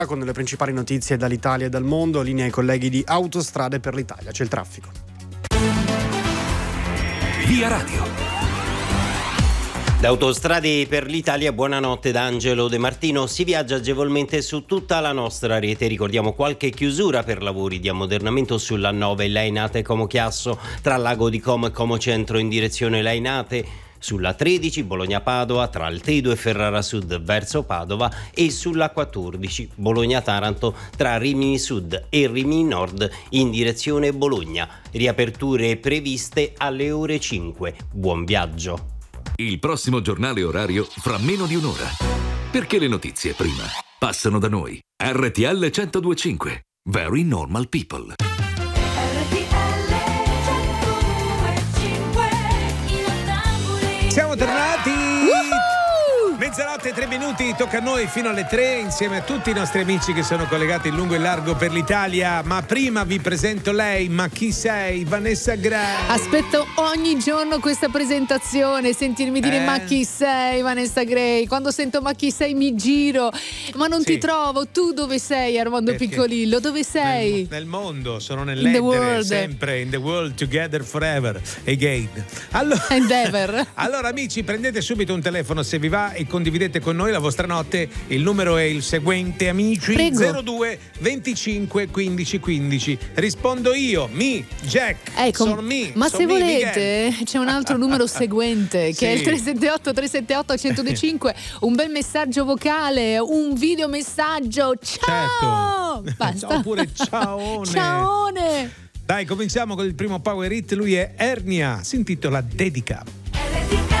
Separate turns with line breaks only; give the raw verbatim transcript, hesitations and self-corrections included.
Con le principali notizie dall'Italia e dal mondo, linea ai colleghi di Autostrade per l'Italia. C'è il traffico.
Via Radio.
Da Autostrade per l'Italia, buonanotte da Angelo De Martino. Si viaggia agevolmente su tutta la nostra rete. Ricordiamo qualche chiusura per lavori di ammodernamento sulla nove Lainate Como Chiasso, tra Lago di Como e Como Centro in direzione Lainate, sulla tredici Bologna-Padova tra Altedo e Ferrara Sud verso Padova e sulla quattordici Bologna-Taranto tra Rimini Sud e Rimini Nord in direzione Bologna. Riaperture previste alle ore cinque. Buon viaggio.
Il prossimo giornale orario fra meno di un'ora. Perché le notizie prima passano da noi. R T L centodue e cinque. Very Normal People.
Siamo tornati! Woohoo! Mezzanotte e tre minuti, tocca a noi fino alle tre insieme a tutti i nostri amici che sono collegati in lungo e largo per l'Italia. Ma prima vi presento lei, ma chi sei? Vanessa Gray.
Aspetto ogni giorno questa presentazione, sentirmi dire
Eh?
ma chi sei Vanessa Gray. Quando sento ma chi sei mi giro, ma non
Sì.
ti trovo. Tu dove sei Armando
Perché?
Piccolillo? Dove sei?
Nel, nel mondo, sono
In the
nell'etere,
world.
sempre in the world, together forever, again. Allora,
Endeavor.
allora amici, prendete subito un telefono se vi va e condividete con noi la vostra notte. Il numero è il seguente, amici.
Prego.
zero due venticinque quindici quindici. Rispondo io, mi, Jack.
Ecco,
sono mi.
ma
sono
se
mi,
volete
Miguel.
c'è un altro numero seguente che
Sì.
è il tre sette otto tre sette otto uno zero due cinque, un bel messaggio vocale, un video messaggio. Ciao!
Certo.
Basta.
Ciao pure, ciaone.
Ciaone!
Dai, cominciamo con il primo power hit. Lui è Ernia, si intitola Dedica.